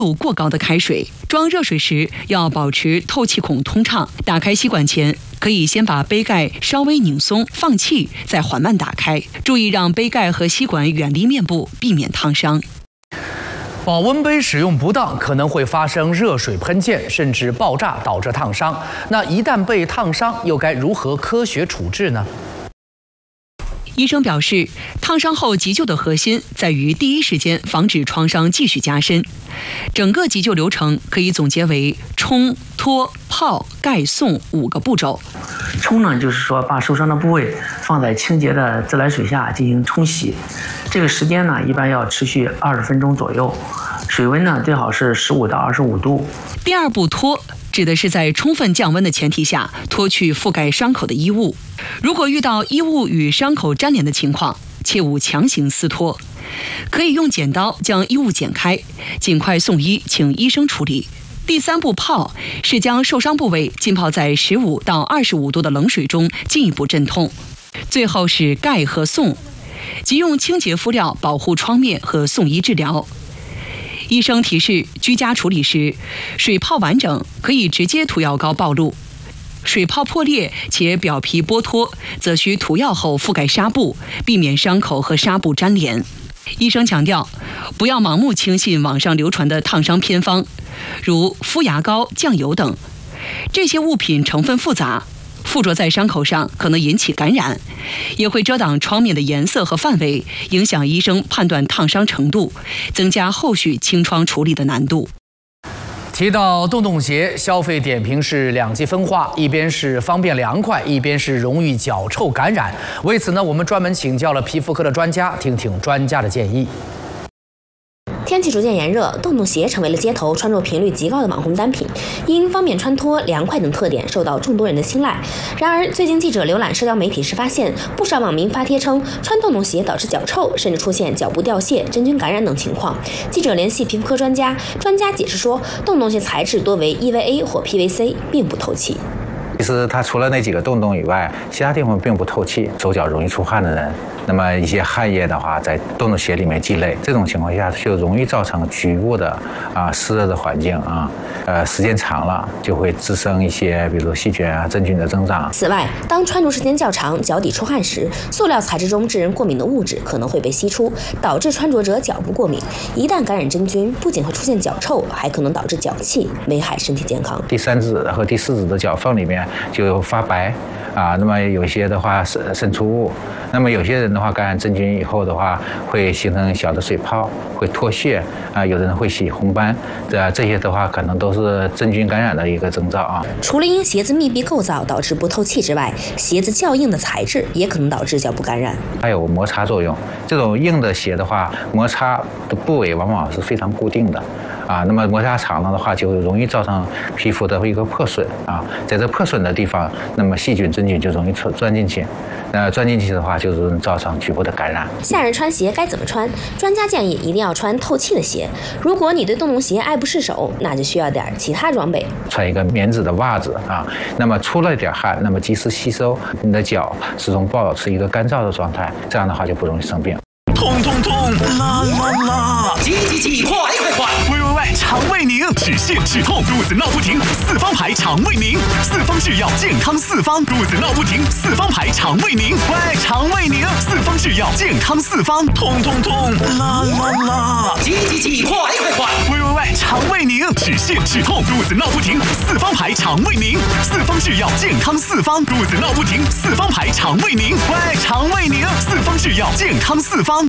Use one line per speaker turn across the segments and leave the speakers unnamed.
度过高的开水。装热水时要保持透气孔通畅。打开吸管前，可以先把杯盖稍微拧松，放气，再缓慢打开。注意让杯盖和吸管远离面部，避免烫伤。
保温杯使用不当，可能会发生热水喷溅，甚至爆炸，导致烫伤。那一旦被烫伤，又该如何科学处置呢？
医生表示，烫伤后急救的核心在于第一时间防止创伤继续加深。整个急救流程可以总结为冲、脱、泡、盖、送5个步骤。
冲呢，就是说把受伤的部位放在清洁的自来水下进行冲洗，这个时间呢一般要持续20分钟左右，水温呢最好是15到25度。
第二步脱，指的是在充分降温的前提下脱去覆盖伤口的衣物。如果遇到衣物与伤口粘连的情况，切勿强行撕脱，可以用剪刀将衣物剪开，尽快送医，请医生处理。第三步泡是将受伤部位浸泡在15到25度的冷水中，进一步镇痛。最后是盖和送，即用清洁敷料保护创面和送医治疗。医生提示，居家处理时，水泡完整可以直接涂药膏暴露；水泡破裂且表皮剥脱，则需涂药后覆盖纱布，避免伤口和纱布粘连。医生强调，不要盲目轻信网上流传的烫伤偏方，如敷牙膏、酱油等，这些物品成分复杂，附着在伤口上可能引起感染，也会遮挡创面的颜色和范围，影响医生判断烫伤程度，增加后续清创处理的难度。
提到洞洞鞋，消费点评是两极分化，一边是方便凉快，一边是容易脚臭感染。为此呢，我们专门请教了皮肤科的专家，听听专家的建议。
天气逐渐炎热，洞洞鞋成为了街头穿着频率极高的网红单品，因方便穿脱、凉快等特点受到众多人的青睐。然而，最近记者浏览社交媒体时发现，不少网民发帖称穿洞洞鞋导致脚臭，甚至出现脚部掉屑、真菌感染等情况。记者联系皮肤科专家解释说，洞洞鞋材质多为 EVA 或 PVC， 并不透气。
其实它除了那几个洞洞以外，其他地方并不透气。手脚容易出汗的人，那么一些汗液的话在洞洞鞋里面积累，这种情况下就容易造成局部的湿热的环境时间长了就会滋生一些比如细菌真菌的增长。
此外，当穿着时间较长，脚底出汗时，塑料材质中致人过敏的物质可能会被吸出，导致穿着者脚部过敏。一旦感染真菌，不仅会出现脚臭，还可能导致脚气，危害身体健康。
第3指和第4指的脚缝里面就发白那么有些的话渗出物，那么有些人的话感染真菌以后的话会形成小的水泡，会脱屑有的人会起红斑，这些的话可能都是真菌感染的一个征兆
除了因鞋子密闭构造导致不透气之外，鞋子较硬的材质也可能导致脚部感染。
还有摩擦作用，这种硬的鞋的话，摩擦的部位往往是非常固定的那么摩擦长了的话，就容易造成皮肤的一个破损在这破损的地方，那么细菌真菌就容易钻进去，钻进去的话，就容易造成局部的感染。
夏日穿鞋该怎么穿？专家建议一定要穿透气的鞋。如果你对洞洞鞋爱不释手，那就需要点其他装备。
穿一个棉质的袜子那么出了点汗，那么及时吸收，你的脚始终保持一个干燥的状态，这样的话就不容易生病。
痛痛痛，啦啦啦！急急急，快快快！喂，肠胃宁，止泻止痛，肚子闹不停，4方牌肠胃宁，4方制药健康4方，肚子闹不停，4方牌肠胃宁，喂，肠胃宁，4方制药健康4方，痛痛痛，啦啦啦！急急急，快快快！喂，肠胃宁，止泻止痛，肚子闹不停，4方牌肠胃宁，4方制药健康4方，肚子闹不停，4方牌肠胃宁，喂，肠胃宁，4方制药健康4方。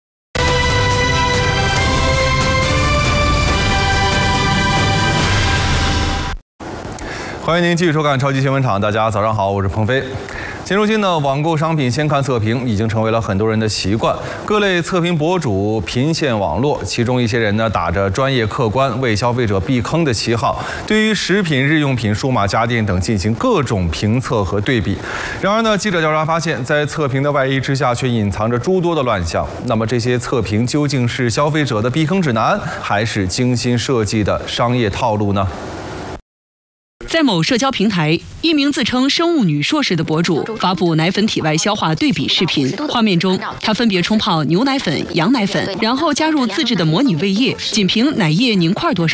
欢迎您继续收看超级新闻场，大家早上好，我是鹏飞。现如今呢，网购商品先看测评已经成为了很多人的习惯，各类测评博主频现网络，其中一些人呢打着专业客观、为消费者避坑的旗号，对于食品、日用品、数码家电等进行各种评测和对比。然而呢，记者调查发现，在测评的外衣之下却隐藏着诸多的乱象。那么这些测评究竟是消费者的避坑指南，还是精心设计的商业套路呢？
在某社交平台，一名自称生物女硕士的博主发布奶粉体外消化对比视频。画面中，她分别冲泡牛奶粉、羊奶粉，然后加入自制的模拟胃液，仅凭奶液凝块多少。